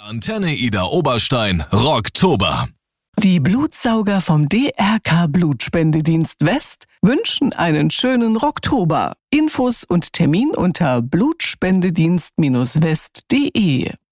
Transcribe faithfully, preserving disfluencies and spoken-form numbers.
Antenne Ida Oberstein, Rocktober. Die Blutsauger vom D R K Blutspendedienst West wünschen einen schönen Rocktober. Infos und Termin unter blutspendedienst Bindestrich west punkt de.